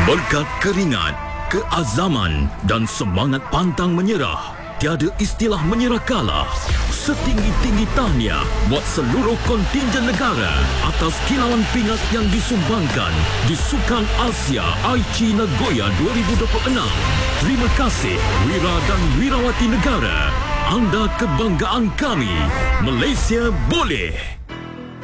Berkat keringat, keazaman dan semangat pantang menyerah, tiada istilah menyerah kalah. Setinggi-tinggi tahniah buat seluruh kontingen negara atas kilauan pingat yang disumbangkan di Sukan Asia Aichi Nagoya 2026. Terima kasih Wira dan Wirawati negara. Anda kebanggaan kami. Malaysia boleh.